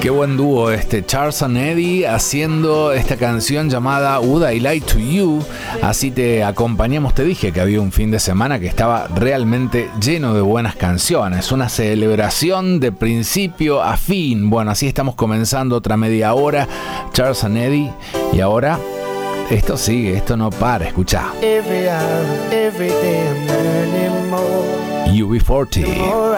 Qué buen dúo este, Charles and Eddie haciendo esta canción llamada Would I Lie to You. Así te acompañamos. Te dije que había un fin de semana que estaba realmente lleno de buenas canciones, una celebración de principio a fin. Bueno, así estamos comenzando otra media hora, Charles and Eddie, y ahora esto sigue, esto no para. Escuchá, Every hour, every day I'm learning more. UB40.